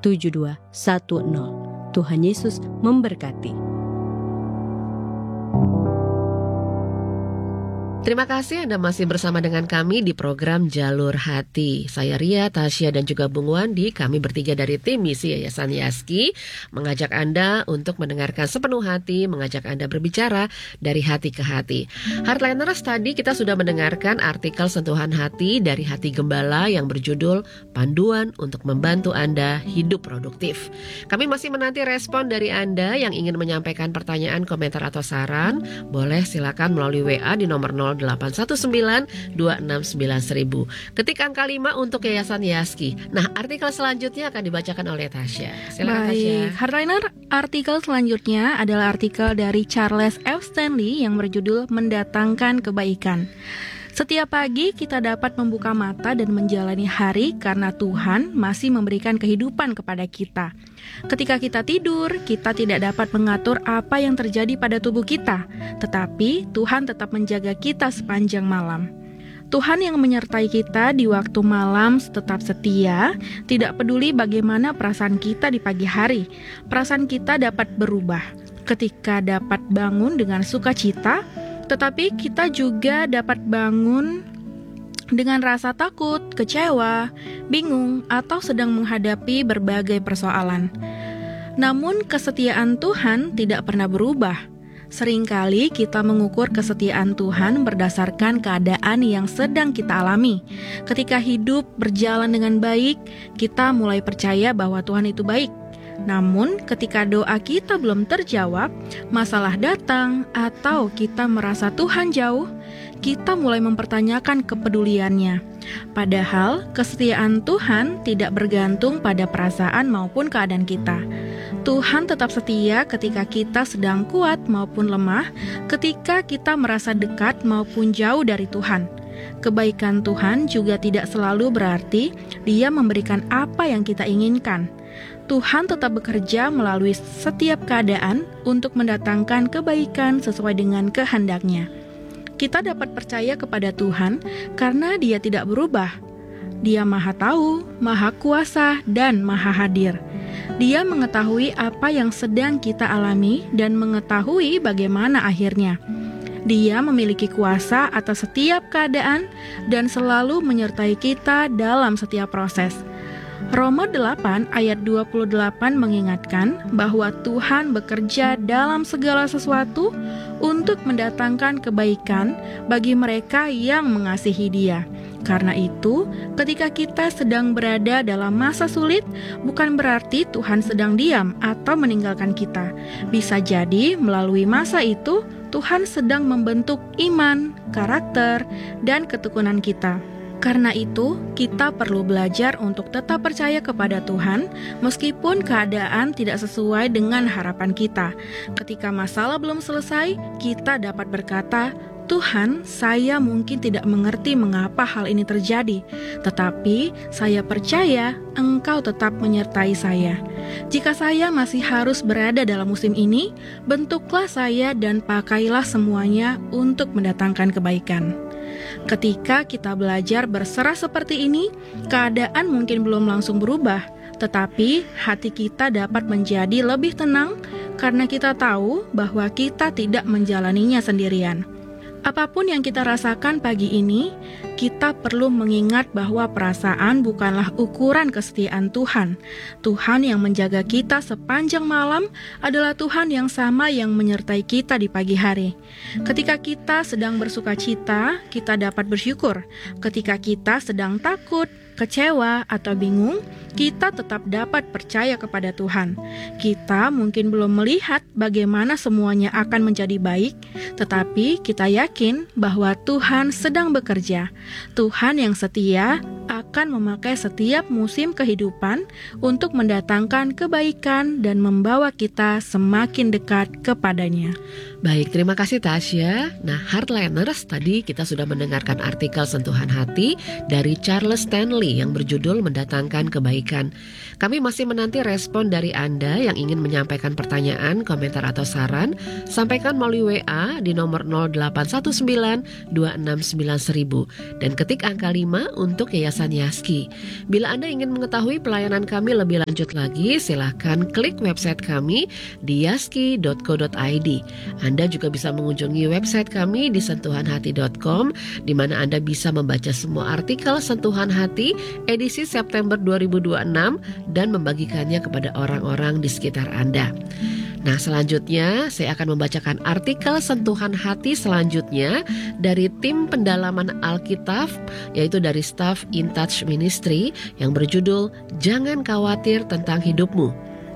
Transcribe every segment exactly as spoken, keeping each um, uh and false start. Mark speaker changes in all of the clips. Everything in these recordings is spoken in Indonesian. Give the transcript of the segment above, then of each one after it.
Speaker 1: tujuh dua satu nol. Tuhan Yesus memberkati.
Speaker 2: Terima kasih Anda masih bersama dengan kami di program Jalur Hati. Saya Ria, Tasya dan juga Bung Wandi. Kami bertiga dari tim misi Yayasan Yaski mengajak Anda untuk mendengarkan sepenuh hati, mengajak Anda berbicara dari hati ke hati. Heartliners, tadi kita sudah mendengarkan artikel sentuhan hati dari Hati Gembala yang berjudul Panduan untuk Membantu Anda Hidup Produktif. Kami masih menanti respon dari Anda yang ingin menyampaikan pertanyaan, komentar atau saran. Boleh silakan melalui W A di nomor nol delapan satu sembilan dua enam sembilan seribu. Ketik angka lima untuk Yayasan Yaski. Nah, artikel selanjutnya akan dibacakan oleh Tasya. Silakan Tasya.
Speaker 3: Baik, Heartliner, artikel selanjutnya adalah artikel dari Charles F. Stanley yang berjudul Mendatangkan Kebaikan. Setiap pagi kita dapat membuka mata dan menjalani hari karena Tuhan masih memberikan kehidupan kepada kita. Ketika kita tidur, kita tidak dapat mengatur apa yang terjadi pada tubuh kita, tetapi Tuhan tetap menjaga kita sepanjang malam. Tuhan yang menyertai kita di waktu malam tetap setia, tidak peduli bagaimana perasaan kita di pagi hari. Perasaan kita dapat berubah ketika dapat bangun dengan sukacita, tetapi kita juga dapat bangun dengan rasa takut, kecewa, bingung, atau sedang menghadapi berbagai persoalan. Namun kesetiaan Tuhan tidak pernah berubah. Seringkali kita mengukur kesetiaan Tuhan berdasarkan keadaan yang sedang kita alami. Ketika hidup berjalan dengan baik, kita mulai percaya bahwa Tuhan itu baik. Namun ketika doa kita belum terjawab, masalah datang, atau kita merasa Tuhan jauh, kita mulai mempertanyakan kepeduliannya. Padahal kesetiaan Tuhan tidak bergantung pada perasaan maupun keadaan kita. Tuhan tetap setia ketika kita sedang kuat maupun lemah, ketika kita merasa dekat maupun jauh dari Tuhan. Kebaikan Tuhan juga tidak selalu berarti Dia memberikan apa yang kita inginkan. Tuhan tetap bekerja melalui setiap keadaan untuk mendatangkan kebaikan sesuai dengan kehendak-Nya. Kita dapat percaya kepada Tuhan karena Dia tidak berubah. Dia Maha Tahu, Maha Kuasa, dan Maha Hadir. Dia mengetahui apa yang sedang kita alami dan mengetahui bagaimana akhirnya. Dia memiliki kuasa atas setiap keadaan dan selalu menyertai kita dalam setiap proses. Roma delapan ayat dua puluh delapan mengingatkan bahwa Tuhan bekerja dalam segala sesuatu untuk mendatangkan kebaikan bagi mereka yang mengasihi Dia. Karena itu, ketika kita sedang berada dalam masa sulit, bukan berarti Tuhan sedang diam atau meninggalkan kita. Bisa jadi melalui masa itu, Tuhan sedang membentuk iman, karakter, dan ketekunan kita. Karena itu, kita perlu belajar untuk tetap percaya kepada Tuhan meskipun keadaan tidak sesuai dengan harapan kita. Ketika masalah belum selesai, kita dapat berkata, Tuhan, saya mungkin tidak mengerti mengapa hal ini terjadi, tetapi saya percaya Engkau tetap menyertai saya. Jika saya masih harus berada dalam musim ini, bentuklah saya dan pakailah semuanya untuk mendatangkan kebaikan. Ketika kita belajar berserah seperti ini, keadaan mungkin belum langsung berubah, tetapi hati kita dapat menjadi lebih tenang karena kita tahu bahwa kita tidak menjalaninya sendirian. Apapun yang kita rasakan pagi ini, kita perlu mengingat bahwa perasaan bukanlah ukuran kesetiaan Tuhan. Tuhan yang menjaga kita sepanjang malam adalah Tuhan yang sama yang menyertai kita di pagi hari. Ketika kita sedang bersukacita, kita dapat bersyukur. Ketika kita sedang takut, kecewa, atau bingung, kita tetap dapat percaya kepada Tuhan. Kita mungkin belum melihat bagaimana semuanya akan menjadi baik, tetapi kita yakin bahwa Tuhan sedang bekerja. Tuhan yang setia akan memakai setiap musim kehidupan untuk mendatangkan kebaikan dan membawa kita semakin dekat kepadanya.
Speaker 2: Baik, terima kasih Tasya. Nah, Heartliners, tadi kita sudah mendengarkan artikel sentuhan hati dari Charles Stanley yang berjudul Mendatangkan Kebaikan. Kami masih menanti respon dari Anda yang ingin menyampaikan pertanyaan, komentar atau saran. Sampaikan melalui W A di nomor nol delapan satu sembilan dua enam sembilan seribu dan ketik angka lima untuk Yayasan Yaski. Bila Anda ingin mengetahui pelayanan kami lebih lanjut lagi, silahkan klik website kami di yaski dot co dot i d. Anda juga bisa mengunjungi website kami di sentuhan hati dot com, di mana Anda bisa membaca semua artikel Sentuhan Hati edisi September dua ribu dua puluh enam dan membagikannya kepada orang-orang di sekitar Anda. Nah, selanjutnya saya akan membacakan artikel Sentuhan Hati selanjutnya dari tim pendalaman Alkitab, yaitu dari staf In Touch Ministry yang berjudul Jangan Khawatir Tentang Hidupmu.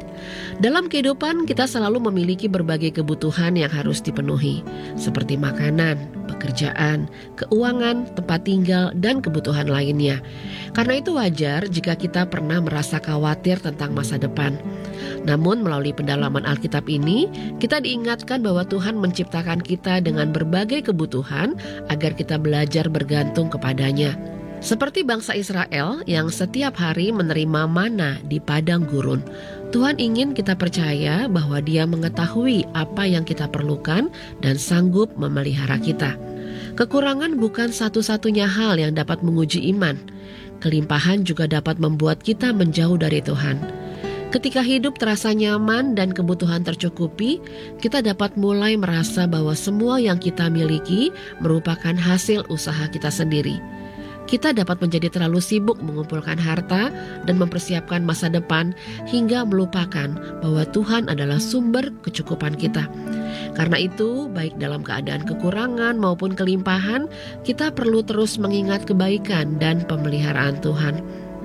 Speaker 2: Dalam kehidupan kita selalu memiliki berbagai kebutuhan yang harus dipenuhi, seperti makanan, pekerjaan, keuangan, tempat tinggal, dan kebutuhan lainnya. Karena itu wajar jika kita pernah merasa khawatir tentang masa depan. Namun melalui pendalaman Alkitab ini, kita diingatkan bahwa Tuhan menciptakan kita dengan berbagai kebutuhan agar kita belajar bergantung kepadanya. Seperti bangsa Israel yang setiap hari menerima mana di padang gurun, Tuhan ingin kita percaya bahwa Dia mengetahui apa yang kita perlukan dan sanggup memelihara kita. Kekurangan bukan satu-satunya hal yang dapat menguji iman. Kelimpahan juga dapat membuat kita menjauh dari Tuhan. Ketika hidup terasa nyaman dan kebutuhan tercukupi, kita dapat mulai merasa bahwa semua yang kita miliki merupakan hasil usaha kita sendiri. Kita dapat menjadi terlalu sibuk mengumpulkan harta dan mempersiapkan masa depan hingga melupakan bahwa Tuhan adalah sumber kecukupan kita. Karena itu, baik dalam keadaan kekurangan maupun kelimpahan, kita perlu terus mengingat kebaikan dan pemeliharaan Tuhan.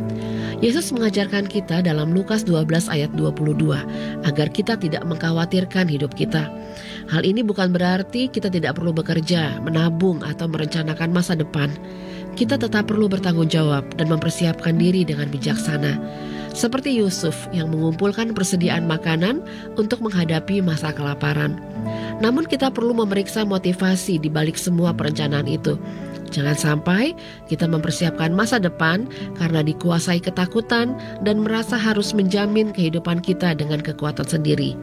Speaker 2: Yesus mengajarkan kita dalam Lukas dua belas ayat dua puluh dua agar kita tidak mengkhawatirkan hidup kita. Hal ini bukan berarti kita tidak perlu bekerja, menabung, atau merencanakan masa depan. Kita tetap perlu bertanggung jawab dan mempersiapkan diri dengan bijaksana. Seperti Yusuf yang mengumpulkan persediaan makanan untuk menghadapi masa kelaparan. Namun kita perlu memeriksa motivasi di balik semua perencanaan itu. Jangan sampai kita mempersiapkan masa depan karena dikuasai ketakutan dan merasa harus menjamin kehidupan kita dengan kekuatan sendiri.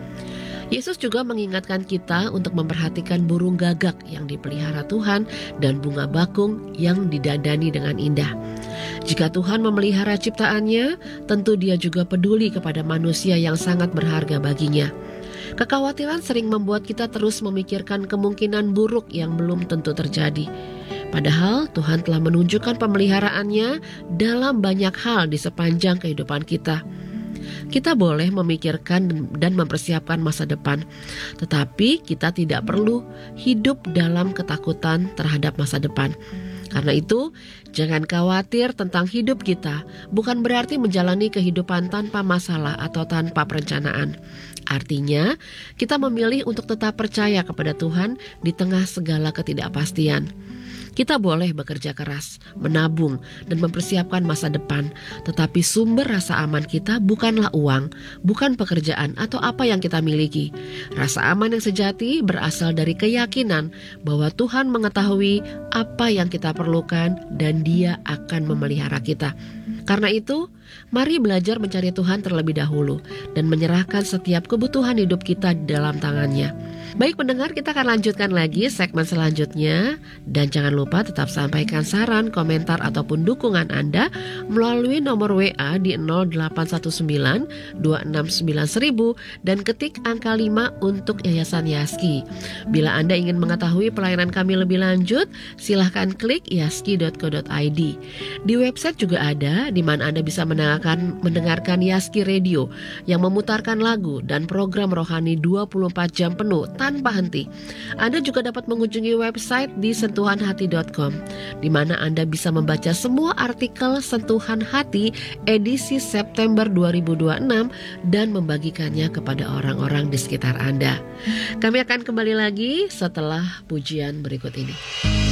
Speaker 2: Yesus juga mengingatkan kita untuk memperhatikan burung gagak yang dipelihara Tuhan dan bunga bakung yang didandani dengan indah. Jika Tuhan memelihara ciptaannya, tentu Dia juga peduli kepada manusia yang sangat berharga baginya. Kekhawatiran sering membuat kita terus memikirkan kemungkinan buruk yang belum tentu terjadi. Padahal Tuhan telah menunjukkan pemeliharaannya dalam banyak hal di sepanjang kehidupan kita. Kita boleh memikirkan dan mempersiapkan masa depan, tetapi kita tidak perlu hidup dalam ketakutan terhadap masa depan. Karena itu, jangan khawatir tentang hidup kita, bukan berarti menjalani kehidupan tanpa masalah atau tanpa perencanaan. Artinya, kita memilih untuk tetap percaya kepada Tuhan di tengah segala ketidakpastian. Kita boleh bekerja keras, menabung, dan mempersiapkan masa depan. Tetapi sumber rasa aman kita bukanlah uang, bukan pekerjaan atau apa yang kita miliki. Rasa aman yang sejati berasal dari keyakinan bahwa Tuhan mengetahui apa yang kita perlukan dan Dia akan memelihara kita. Karena itu, mari belajar mencari Tuhan terlebih dahulu dan menyerahkan setiap kebutuhan hidup kita di dalam tangan-Nya. Baik pendengar, kita akan lanjutkan lagi segmen selanjutnya. Dan jangan lupa tetap sampaikan saran, komentar, ataupun dukungan Anda melalui nomor W A di nol delapan satu sembilan dua enam sembilan seribu dan ketik angka lima untuk Yayasan Yaski. Bila Anda ingin mengetahui pelayanan kami lebih lanjut, silahkan klik yaski dot co dot i d. Di website juga ada di mana Anda bisa mendengarkan, mendengarkan Yaski Radio yang memutarkan lagu dan program rohani dua puluh empat jam penuh tanpa henti. Anda juga dapat mengunjungi website di sentuhan hati dot com, di mana Anda bisa membaca semua artikel Sentuhan Hati edisi September dua ribu dua puluh enam dan membagikannya kepada orang-orang di sekitar Anda. Kami akan kembali lagi setelah pujian berikut ini.